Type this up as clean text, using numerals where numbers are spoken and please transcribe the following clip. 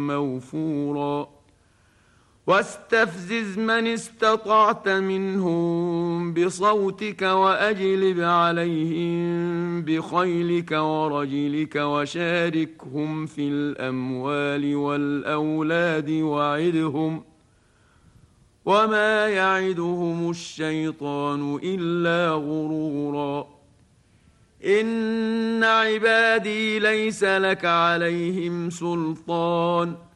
موفورا واستفزز من استطعت منهم بصوتك وأجلب عليهم بخيلك ورجلك وشاركهم في الأموال والأولاد وعدهم وما يعدهم الشيطان إلا غرورا إن عبادي ليس لك عليهم سلطان